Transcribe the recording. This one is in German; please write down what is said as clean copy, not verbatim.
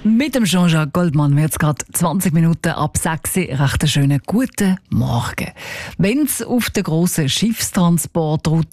Mit dem Jean-Jacques Goldmann wird es gerade 20 Minuten ab 6 Uhr. Recht einen schönen guten Morgen. Wenn es auf der grossen Schiffstransportroute